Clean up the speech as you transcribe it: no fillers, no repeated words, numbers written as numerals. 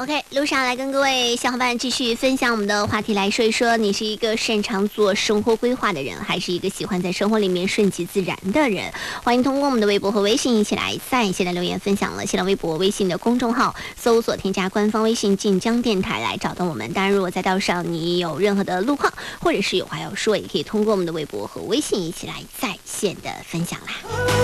OK， 路上来跟各位小伙伴继续分享我们的话题，来说一说，你是一个擅长做生活规划的人，还是一个喜欢在生活里面顺其自然的人？欢迎通过我们的微博和微信一起来在线的留言分享了。新浪微博、微信的公众号搜索添加官方微信晋江电台来找到我们。当然，如果在道上你有任何的路况，或者是有话要说，也可以通过我们的微博和微信一起来在线的分享啦。